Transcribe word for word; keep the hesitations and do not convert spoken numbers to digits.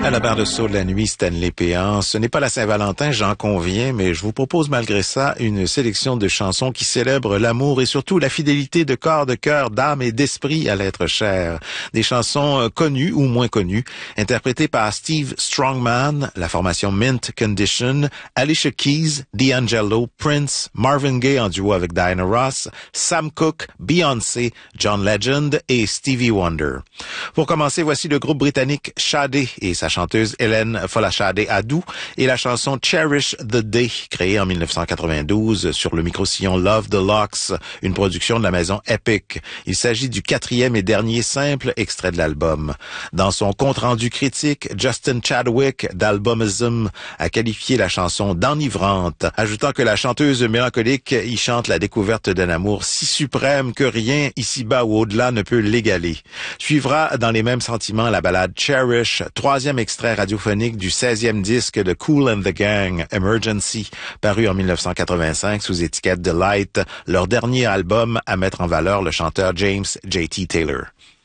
À la barre de saut de la nuit, Stanley Péan. Ce n'est pas la Saint-Valentin, j'en conviens, mais je vous propose malgré ça une sélection de chansons qui célèbrent l'amour et surtout la fidélité de corps, de cœur, d'âme et d'esprit à l'être cher. Des chansons connues ou moins connues, interprétées par Steve Strongman, la formation Mint Condition, Alicia Keys, D'Angelo, Prince, Marvin Gaye en duo avec Diana Ross, Sam Cooke, Beyoncé, John Legend et Stevie Wonder. Pour commencer, voici le groupe britannique Sade et sa chanteuse Hélène Folashade Adou et la chanson Cherish the Day, créée en mille neuf cent quatre-vingt-douze sur le micro-sillon Love the Locks, une production de la maison Epic. Il s'agit du quatrième et dernier simple extrait de l'album. Dans son compte-rendu critique, Justin Chadwick d'Albumism a qualifié la chanson d'enivrante, ajoutant que la chanteuse mélancolique y chante la découverte d'un amour si suprême que rien ici-bas ou au-delà ne peut l'égaler. Suivra dans les mêmes sentiments la ballade Cherish, troisième extrait radiophonique du seizième disque de Kool and the Gang, Emergency, paru en mille neuf cent quatre-vingt-cinq sous étiquette de Light, leur dernier album à mettre en valeur le chanteur James J T Taylor.